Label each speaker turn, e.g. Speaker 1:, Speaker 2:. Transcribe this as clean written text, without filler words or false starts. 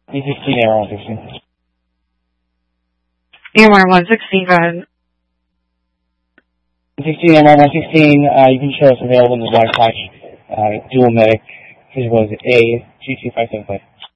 Speaker 1: E16, Air 116.
Speaker 2: AMR 116, go ahead.
Speaker 1: 16, AMR 116, you can show us available in the Wi-Fi dual medic, physical is A, G2575.